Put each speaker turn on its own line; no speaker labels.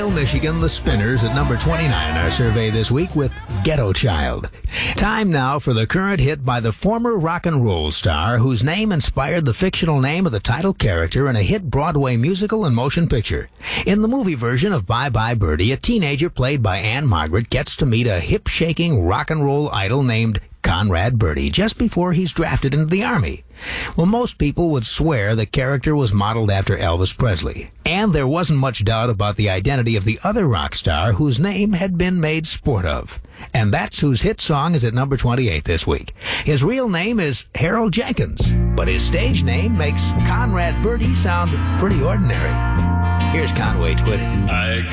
Rockville, Michigan, the Spinners at number 29 in our survey this week with Ghetto Child. Time now for the current hit by the former rock and roll star whose name inspired the fictional name of the title character in a hit Broadway musical and motion picture. In the movie version of Bye Bye Birdie, a teenager played by Anne Margaret gets to meet a hip-shaking rock and roll idol named Conrad Birdie just before he's drafted into the Army. Well, most people would swear the character was modeled after Elvis Presley, and there wasn't much doubt about the identity of the other rock star whose name had been made sport of. And that's whose hit song is at number 28 this week. His real name is Harold Jenkins, but his stage name makes Conrad Birdie sound pretty ordinary. Here's Conway Twitty.
I